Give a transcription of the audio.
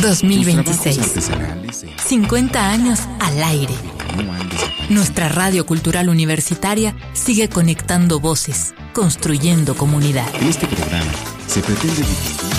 2026. 50 años al aire. Nuestra radio cultural universitaria sigue conectando voces, construyendo comunidad. En este programa se pretende difundir